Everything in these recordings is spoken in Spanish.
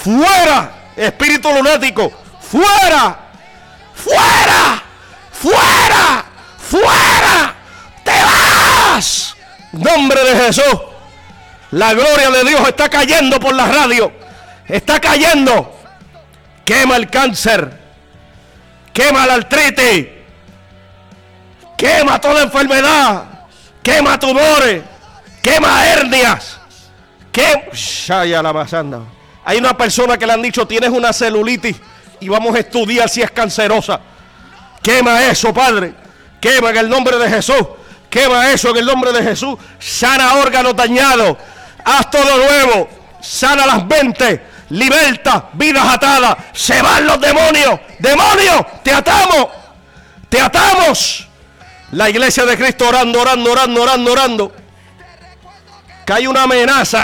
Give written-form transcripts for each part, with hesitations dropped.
fuera, espíritu lunático, fuera, fuera, fuera, fuera, te vas. Nombre de Jesús. La gloria de Dios está cayendo por la radio, está cayendo. Quema el cáncer, quema la artritis, quema toda enfermedad, quema tumores, quema hernias, Shaya la masanda. Hay una persona que le han dicho: tienes una celulitis y vamos a estudiar si es cancerosa. Quema eso, Padre. Quema en el nombre de Jesús. Quema eso en el nombre de Jesús. Sana órganos dañados. Haz todo nuevo. Sana las mentes. Liberta vidas atadas. Se van los demonios. Demonios, te atamos. Te atamos. La iglesia de Cristo orando, orando, orando, orando, orando. Que hay una amenaza.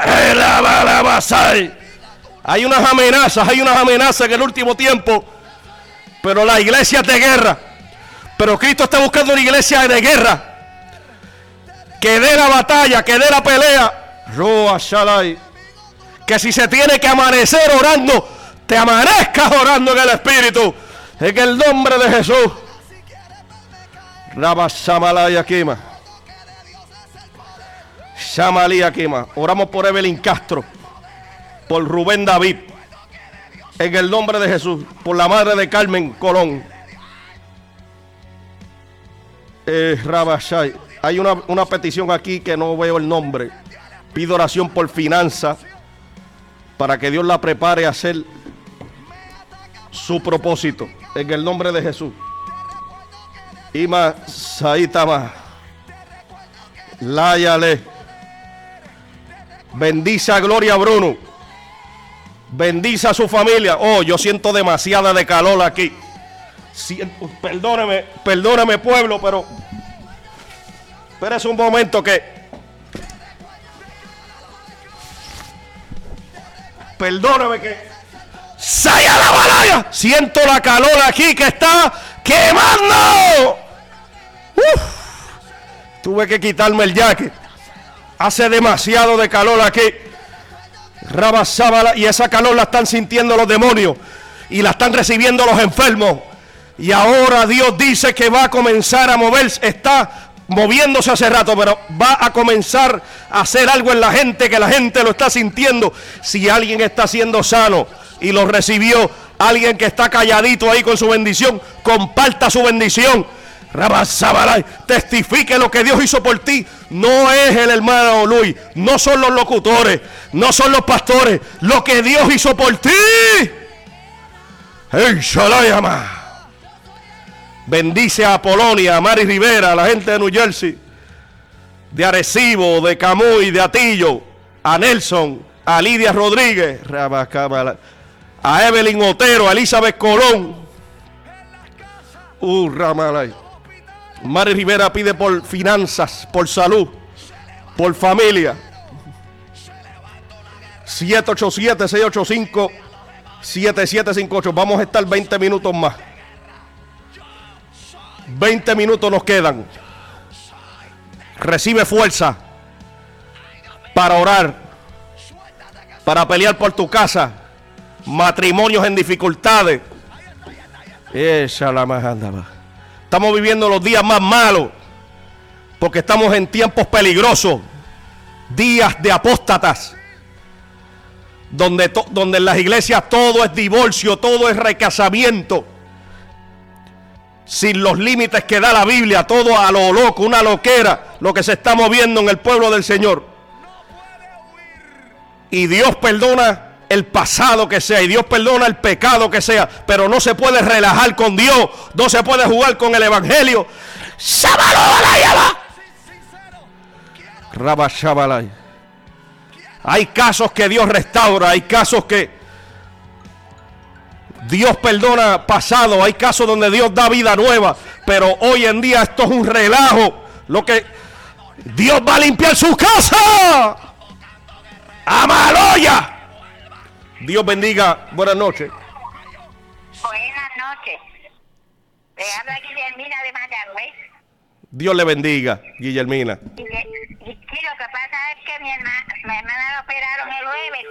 Hay unas amenazas en el último tiempo. Pero la iglesia es de guerra. Pero Cristo está buscando una iglesia de guerra. Que dé la batalla, que dé la pelea. Roa Shalai. Que si se tiene que amanecer orando, te amanezcas orando en el Espíritu. En el nombre de Jesús. Rabba Shamalaya Kima. Shamalía Kima. Oramos por Evelyn Castro. Por Rubén David. En el nombre de Jesús. Por la madre de Carmen Colón. Rabba Shai. Hay una petición aquí que no veo el nombre. Pido oración por finanzas. Para que Dios la prepare a hacer su propósito. En el nombre de Jesús. Ima Saitama. Láyale. Bendice a Gloria Bruno. Bendice a su familia. Oh, yo siento demasiada de calor aquí. Perdóname pueblo, pero espérese un momento que. Perdóname que. ¡Saya la balaya! Siento la calor aquí que está quemando. Tuve que quitarme el jacket. Hace demasiado de calor aquí. Rabasábala, y esa calor la están sintiendo los demonios y la están recibiendo los enfermos. Y ahora Dios dice que va a comenzar a moverse. Está moviéndose hace rato, pero va a comenzar a hacer algo en la gente, que la gente lo está sintiendo. Si alguien está siendo sano y lo recibió, alguien que está calladito ahí con su bendición, comparta su bendición. Rabasábalay, testifique lo que Dios hizo por ti. No es el hermano Luis, no son los locutores, no son los pastores, lo que Dios hizo por ti. ¡Ey, Shalayama! Bendice a Polonia, a Mari Rivera, a la gente de New Jersey, de Arecibo, de Camuy, de Atillo, a Nelson, a Lidia Rodríguez, a Evelyn Otero, a Elizabeth Colón. Ramalay. Mari Rivera pide por finanzas, por salud, por familia. 787-685-7758. Vamos a estar 20 minutos más. 20 minutos nos quedan. Recibe fuerza para orar, para pelear por tu casa, matrimonios en dificultades. Estamos viviendo los días más malos porque estamos en tiempos peligrosos, días de apóstatas, donde en las iglesias todo es divorcio, todo es recasamiento, sin los límites que da la Biblia, todo a lo loco, una loquera, lo que se está moviendo en el pueblo del Señor. Y Dios perdona el pasado que sea, y Dios perdona el pecado que sea, pero no se puede relajar con Dios, no se puede jugar con el evangelio. Hay casos que Dios restaura, hay casos que Dios perdona pasado, hay casos donde Dios da vida nueva, pero hoy en día esto es un relajo. Lo que Dios va a limpiar su casa. ¡Amaloya! Dios bendiga. Buenas noches. Buenas noches. Le habla Guillermina de Mayagüez. Dios le bendiga, Guillermina. Y lo que pasa es que mi hermana la operaron el jueves